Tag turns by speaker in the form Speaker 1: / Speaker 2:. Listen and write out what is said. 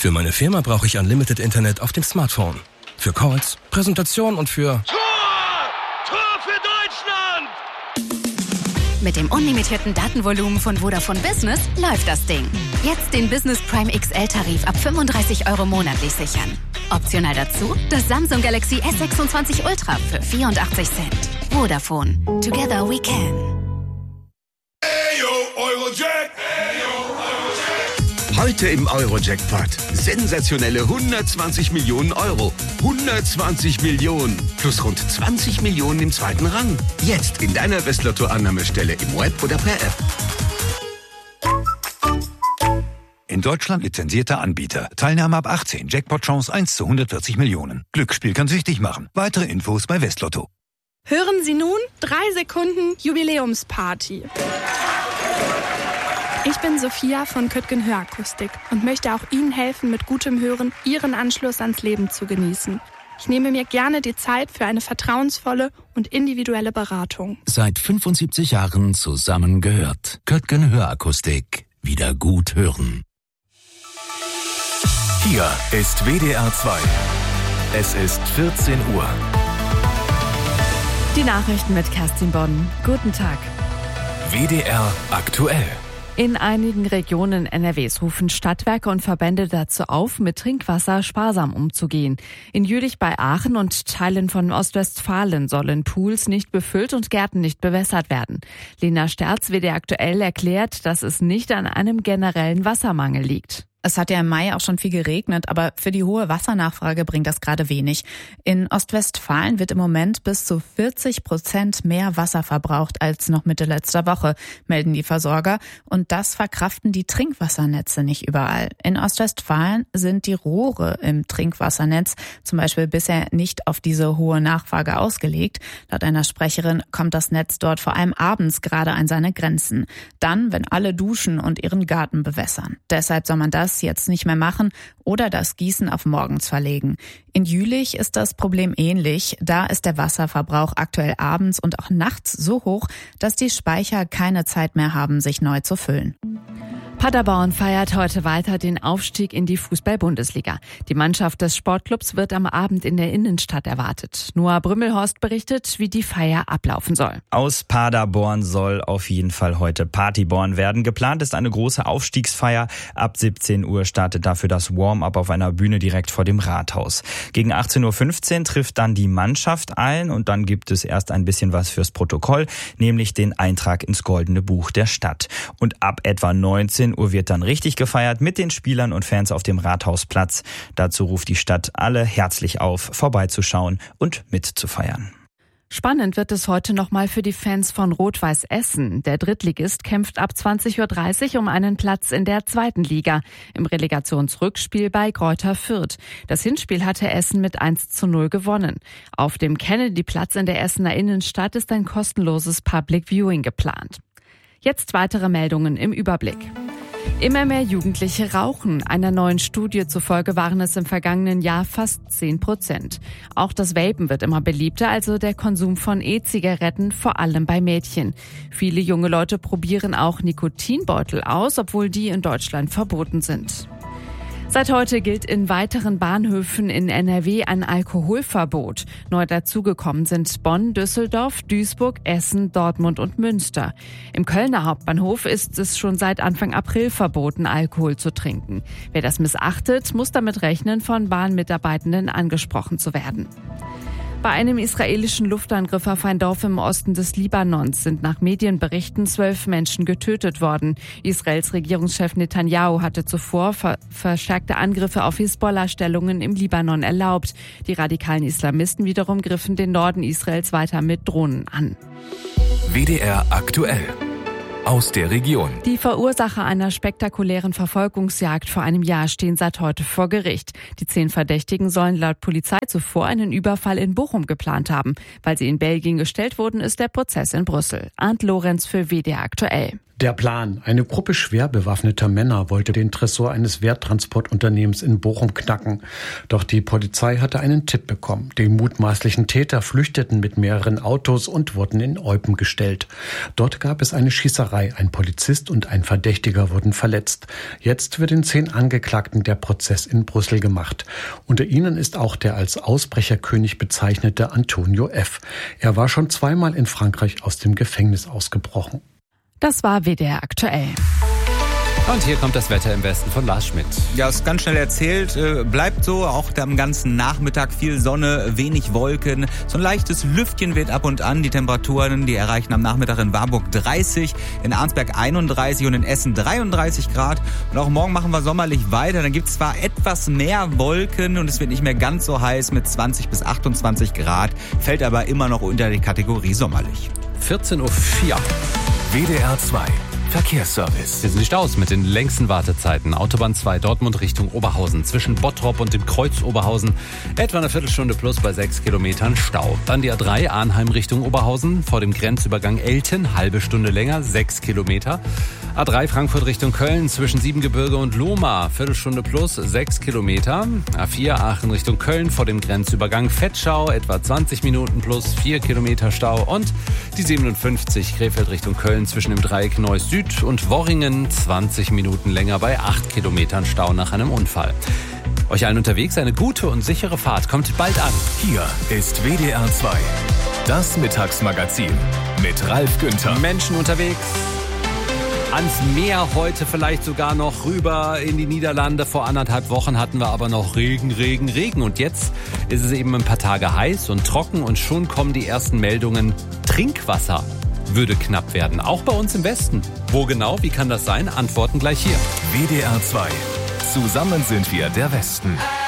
Speaker 1: Für meine Firma brauche ich Unlimited Internet auf dem Smartphone. Für Calls, Präsentationen und für...
Speaker 2: Tor für Deutschland!
Speaker 3: Mit dem unlimitierten Datenvolumen von Vodafone Business läuft das Ding. Jetzt den Business Prime XL-Tarif ab 35 € monatlich sichern. Optional dazu das Samsung Galaxy S26 Ultra für 84 Cent. Vodafone. Together we can.
Speaker 4: Heute im Euro-Jackpot. Sensationelle 120 Millionen Euro. 120 Millionen. Plus rund 20 Millionen im zweiten Rang. Jetzt in deiner Westlotto-Annahmestelle im Web oder per App.
Speaker 5: In Deutschland lizenzierter Anbieter. Teilnahme ab 18. Jackpot-Chance 1 zu 140 Millionen. Glücksspiel kann süchtig machen. Weitere Infos bei Westlotto.
Speaker 6: Hören Sie nun 3 Sekunden Jubiläumsparty. Ich bin Sophia von Köttgen Hörakustik und möchte auch Ihnen helfen, mit gutem Hören Ihren Anschluss ans Leben zu genießen. Ich nehme mir gerne die Zeit für eine vertrauensvolle und individuelle Beratung.
Speaker 7: Seit 75 Jahren zusammengehört. Köttgen Hörakustik. Wieder gut hören.
Speaker 8: Hier ist WDR 2. Es ist 14 Uhr.
Speaker 9: Die Nachrichten mit Kerstin Bonn. Guten Tag.
Speaker 8: WDR aktuell.
Speaker 9: In einigen Regionen NRWs rufen Stadtwerke und Verbände dazu auf, mit Trinkwasser sparsam umzugehen. In Jülich bei Aachen und Teilen von Ostwestfalen sollen Pools nicht befüllt und Gärten nicht bewässert werden. Lena Sterz, WDR aktuell, erklärt, dass es nicht an einem generellen Wassermangel liegt.
Speaker 10: Es hat ja im Mai auch schon viel geregnet, aber für die hohe Wassernachfrage bringt das gerade wenig. In Ostwestfalen wird im Moment bis zu 40% mehr Wasser verbraucht als noch Mitte letzter Woche, melden die Versorger. Und das verkraften die Trinkwassernetze nicht überall. In Ostwestfalen sind die Rohre im Trinkwassernetz zum Beispiel bisher nicht auf diese hohe Nachfrage ausgelegt. Laut einer Sprecherin kommt das Netz dort vor allem abends gerade an seine Grenzen. Dann, wenn alle duschen und ihren Garten bewässern. Deshalb soll man das jetzt nicht mehr machen oder das Gießen auf morgens verlegen. In Jülich ist das Problem ähnlich. Da ist der Wasserverbrauch aktuell abends und auch nachts so hoch, dass die Speicher keine Zeit mehr haben, sich neu zu füllen.
Speaker 9: Paderborn feiert heute weiter den Aufstieg in die Fußball-Bundesliga. Die Mannschaft des Sportclubs wird am Abend in der Innenstadt erwartet. Noah Brümmelhorst berichtet, wie die Feier ablaufen soll.
Speaker 11: Aus Paderborn soll auf jeden Fall heute Partyborn werden. Geplant ist eine große Aufstiegsfeier. Ab 17 Uhr startet dafür das Warm-up auf einer Bühne direkt vor dem Rathaus. Gegen 18.15 Uhr trifft dann die Mannschaft ein und dann gibt es erst ein bisschen was fürs Protokoll, nämlich den Eintrag ins Goldene Buch der Stadt. Und ab etwa 19 Uhr wird dann richtig gefeiert mit den Spielern und Fans auf dem Rathausplatz. Dazu ruft die Stadt alle herzlich auf, vorbeizuschauen und mitzufeiern.
Speaker 9: Spannend wird es heute nochmal für die Fans von Rot-Weiß Essen. Der Drittligist kämpft ab 20.30 Uhr um einen Platz in der 2. Liga im Relegationsrückspiel bei Greuther Fürth. Das Hinspiel hatte Essen mit 1:0 gewonnen. Auf dem Kennedy-Platz in der Essener Innenstadt ist ein kostenloses Public Viewing geplant. Jetzt weitere Meldungen im Überblick. Immer mehr Jugendliche rauchen. Einer neuen Studie zufolge waren es im vergangenen Jahr fast 10%. Auch das Vapen wird immer beliebter, also der Konsum von E-Zigaretten, vor allem bei Mädchen. Viele junge Leute probieren auch Nikotinbeutel aus, obwohl die in Deutschland verboten sind. Seit heute gilt in weiteren Bahnhöfen in NRW ein Alkoholverbot. Neu dazugekommen sind Bonn, Düsseldorf, Duisburg, Essen, Dortmund und Münster. Im Kölner Hauptbahnhof ist es schon seit Anfang April verboten, Alkohol zu trinken. Wer das missachtet, muss damit rechnen, von Bahnmitarbeitenden angesprochen zu werden. Bei einem israelischen Luftangriff auf ein Dorf im Osten des Libanons sind nach Medienberichten 12 Menschen getötet worden. Israels Regierungschef Netanyahu hatte zuvor verstärkte Angriffe auf Hisbollah-Stellungen im Libanon erlaubt. Die radikalen Islamisten wiederum griffen den Norden Israels weiter mit Drohnen an.
Speaker 8: WDR aktuell. Aus der Region.
Speaker 9: Die Verursacher einer spektakulären Verfolgungsjagd vor einem Jahr stehen seit heute vor Gericht. Die 10 Verdächtigen sollen laut Polizei zuvor einen Überfall in Bochum geplant haben. Weil sie in Belgien gestellt wurden, ist der Prozess in Brüssel. Arndt Lorenz für WDR aktuell.
Speaker 12: Der Plan. Eine Gruppe schwer bewaffneter Männer wollte den Tresor eines Werttransportunternehmens in Bochum knacken. Doch die Polizei hatte einen Tipp bekommen. Die mutmaßlichen Täter flüchteten mit mehreren Autos und wurden in Eupen gestellt. Dort gab es eine Schießerei Schießerei. Ein Polizist und ein Verdächtiger wurden verletzt. Jetzt wird den 10 Angeklagten der Prozess in Brüssel gemacht. Unter ihnen ist auch der als Ausbrecherkönig bezeichnete Antonio F. Er war schon zweimal in Frankreich aus dem Gefängnis ausgebrochen.
Speaker 9: Das war WDR aktuell.
Speaker 13: Und hier kommt das Wetter im Westen von Lars Schmidt.
Speaker 14: Ja, ist ganz schnell erzählt. Bleibt so, auch am ganzen Nachmittag viel Sonne, wenig Wolken. So ein leichtes Lüftchen weht ab und an. Die Temperaturen, die erreichen am Nachmittag in Warburg 30, in Arnsberg 31 und in Essen 33 Grad. Und auch morgen machen wir sommerlich weiter. Dann gibt es zwar etwas mehr Wolken und es wird nicht mehr ganz so heiß mit 20 bis 28 Grad. Fällt aber immer noch unter die Kategorie sommerlich.
Speaker 13: 14:04 Uhr.
Speaker 8: WDR 2 Verkehrsservice.
Speaker 13: Hier sind die Staus mit den längsten Wartezeiten. Autobahn 2 Dortmund Richtung Oberhausen. Zwischen Bottrop und dem Kreuz Oberhausen etwa eine Viertelstunde plus bei 6 Kilometern Stau. Dann die A3 Arnheim Richtung Oberhausen vor dem Grenzübergang Elten. Halbe Stunde länger, 6 Kilometer. A3 Frankfurt Richtung Köln zwischen Siebengebirge und Lohmar. Viertelstunde plus, 6 Kilometer. A4 Aachen Richtung Köln vor dem Grenzübergang Vetschau. Etwa 20 Minuten plus 4 Kilometer Stau. Und die 57 Krefeld Richtung Köln zwischen dem Dreieck Neuss Süd und Worringen 20 Minuten länger bei 8 Kilometern Stau nach einem Unfall. Euch allen unterwegs eine gute und sichere Fahrt. Kommt bald an.
Speaker 8: Hier ist WDR 2. Das Mittagsmagazin mit Ralf Günther.
Speaker 13: Menschen unterwegs. Ans Meer heute vielleicht sogar noch rüber in die Niederlande. Vor 1,5 Wochen hatten wir aber noch Regen. Und jetzt ist es eben ein paar Tage heiß und trocken und schon kommen die ersten Meldungen. Trinkwasser würde knapp werden, auch bei uns im Westen. Wo genau, wie kann das sein? Antworten gleich hier.
Speaker 8: WDR 2. Zusammen sind wir der Westen.